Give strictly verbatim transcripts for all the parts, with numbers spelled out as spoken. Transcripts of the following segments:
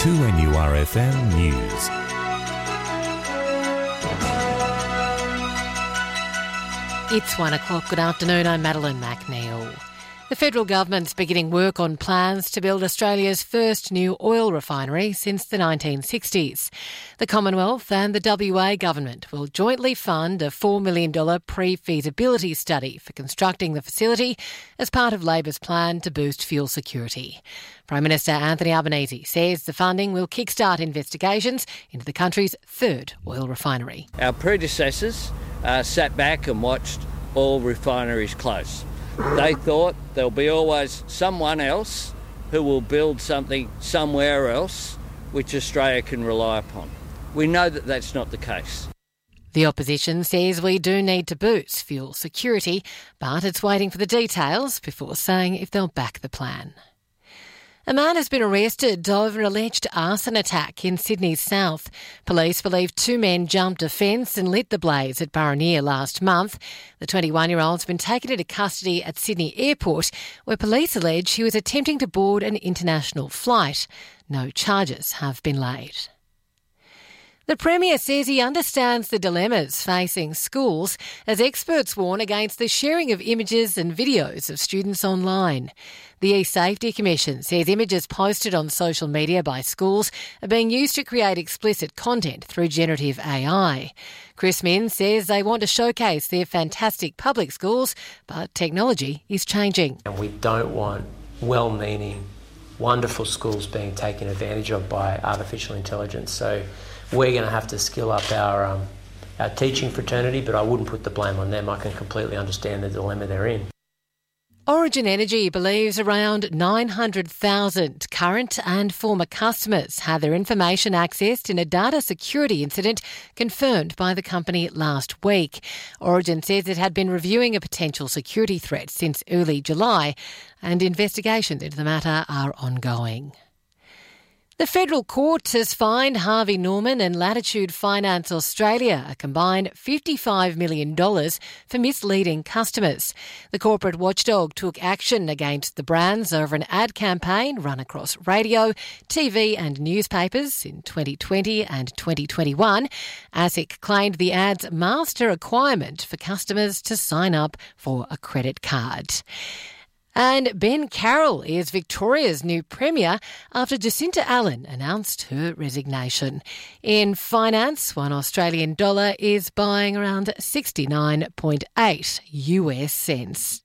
two N U R F M News. It's one o'clock. Good afternoon. I'm Madeline McNeil. The federal government's beginning work on plans to build Australia's first new oil refinery since the nineteen sixties. The Commonwealth and the W A government will jointly fund a four million dollars pre-feasibility study for constructing the facility as part of Labor's plan to boost fuel security. Prime Minister Anthony Albanese says the funding will kickstart investigations into the country's third oil refinery. Our predecessors uh, sat back and watched oil refineries close. They thought there'll be always someone else who will build something somewhere else which Australia can rely upon. We know that that's not the case. The opposition says we do need to boost fuel security, but it's waiting for the details before saying if they'll back the plan. A man has been arrested over an alleged arson attack in Sydney's south. Police believe two men jumped a fence and lit the blaze at Burraneer last month. The twenty-one-year-old's been taken into custody at Sydney Airport, where police allege he was attempting to board an international flight. No charges have been laid. The Premier says he understands the dilemmas facing schools as experts warn against the sharing of images and videos of students online. The E-Safety Commission says images posted on social media by schools are being used to create explicit content through generative A I. Chris Minns says they want to showcase their fantastic public schools, but technology is changing. And we don't want well-meaning, wonderful schools being taken advantage of by artificial intelligence. So we're going to have to skill up our um, our teaching fraternity, but I wouldn't put the blame on them. I can completely understand the dilemma they're in. Origin Energy believes around nine hundred thousand current and former customers had their information accessed in a data security incident confirmed by the company last week. Origin says it had been reviewing a potential security threat since early July, and investigations into the matter are ongoing. The federal court has fined Harvey Norman and Latitude Finance Australia a combined fifty-five million dollars for misleading customers. The corporate watchdog took action against the brands over an ad campaign run across radio, T V and newspapers in twenty twenty and twenty twenty-one. ASIC claimed the ads masked a requirement for customers to sign up for a credit card. And Ben Carroll is Victoria's new Premier after Jacinta Allen announced her resignation. In finance, one Australian dollar is buying around sixty-nine point eight U S cents.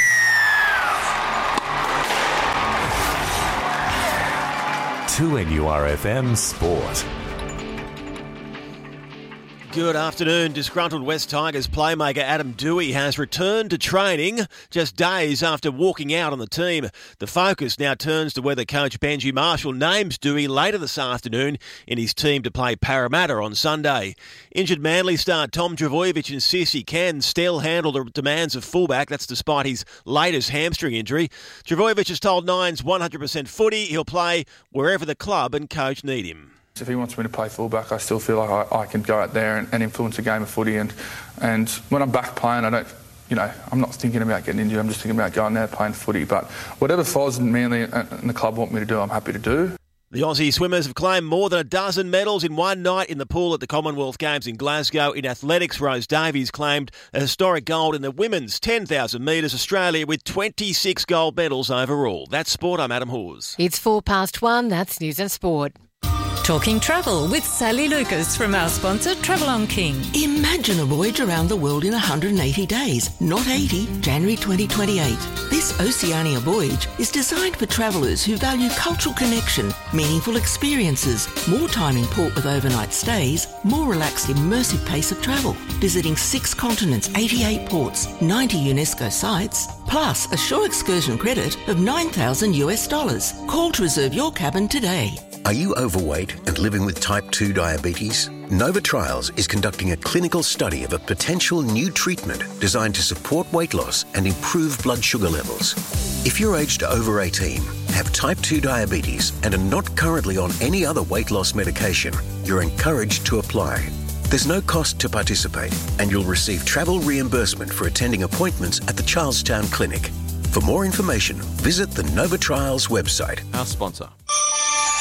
two N U R F M Sport. Good afternoon. Disgruntled West Tigers playmaker Adam Doueihi has returned to training just days after walking out on the team. The focus now turns to whether coach Benji Marshall names Doueihi later this afternoon in his team to play Parramatta on Sunday. Injured Manly star Tom Trbojevic insists he can still handle the demands of fullback. That's despite his latest hamstring injury. Trbojevic has told Nine's one hundred percent footy he'll play wherever the club and coach need him. If he wants me to play fullback, I still feel like I, I can go out there and, and influence a game of footy. And, and when I'm back playing, I don't, you know, I'm not thinking about getting injured. I'm just thinking about going there playing footy. But whatever Foz and Manly and the club want me to do, I'm happy to do. The Aussie swimmers have claimed more than a dozen medals in one night in the pool at the Commonwealth Games in Glasgow. In athletics, Rose Davies claimed a historic gold in the women's ten thousand metres, Australia with twenty-six gold medals overall. That's sport. I'm Adam Hawes. It's four past one. That's News and Sport. Talking travel with Sally Lucas from our sponsor Travel on King. Imagine a voyage around the world in one hundred eighty days, not eighty, January twenty twenty-eight. This Oceania voyage is designed for travellers who value cultural connection, meaningful experiences, more time in port with overnight stays, more relaxed immersive pace of travel, visiting six continents, eighty-eight ports, ninety UNESCO sites, plus a shore excursion credit of nine thousand US dollars. Call to reserve your cabin today. Are you overweight and living with type two diabetes? Nova Trials is conducting a clinical study of a potential new treatment designed to support weight loss and improve blood sugar levels. If you're aged over eighteen, have type two diabetes and are not currently on any other weight loss medication, you're encouraged to apply. There's no cost to participate, and you'll receive travel reimbursement for attending appointments at the Charlestown Clinic. For more information, visit the Nova Trials website. Our sponsor.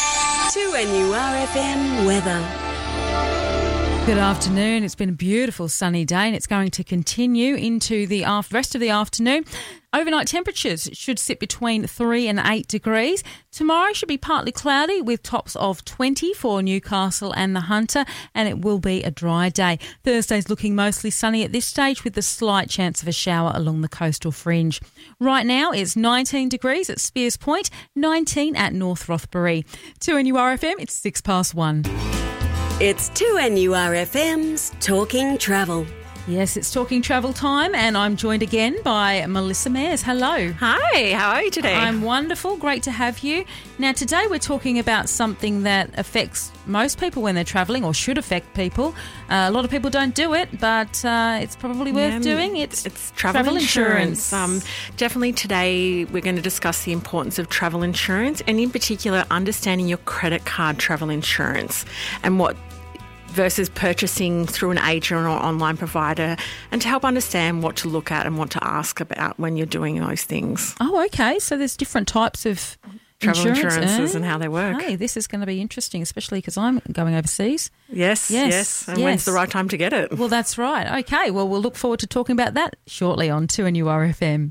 two N U R F M weather. Good afternoon. It's been a beautiful sunny day and it's going to continue into the af- rest of the afternoon. Overnight temperatures should sit between three and eight degrees. Tomorrow should be partly cloudy with tops of twenty for Newcastle and the Hunter, and it will be a dry day. Thursday's looking mostly sunny at this stage with a slight chance of a shower along the coastal fringe. Right now it's nineteen degrees at Spears Point, nineteen at North Rothbury. two N U R F M, it's six past one. It's two N U R F M's Talking Travel. Yes, it's Talking Travel time, and I'm joined again by Melissa Mayers. Hello. Hi, how are you today? I'm wonderful. Great to have you. Now, today we're talking about something that affects most people when they're travelling, or should affect people. Uh, a lot of people don't do it, but uh, it's probably worth yeah, doing. It's, it's travel, travel insurance. insurance. Um, definitely today we're going to discuss the importance of travel insurance, and in particular understanding your credit card travel insurance and what versus purchasing through an agent or online provider, and to help understand what to look at and what to ask about when you're doing those things. Oh, okay. So there's different types of travel insurance. insurances eh? and how they work. Hey, this is going to be interesting, especially because I'm going overseas. Yes, yes. yes. And yes. when's the right time to get it? Well, that's right. Okay. Well, we'll look forward to talking about that shortly on two N U R F M.